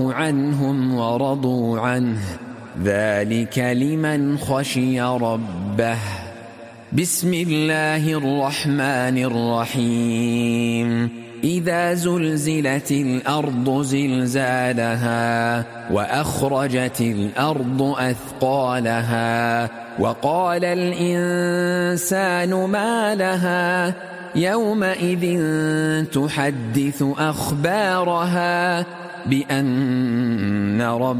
الله عنهم ورضوا عنه ذلك لمن خشي ربه. بسم الله الرحمن الرحيم. إذا زلزلت الأرض زلزالها وأخرجت الأرض أثقالها وقال الإنسان ما لها يومئذ تحدث أخبارها بأن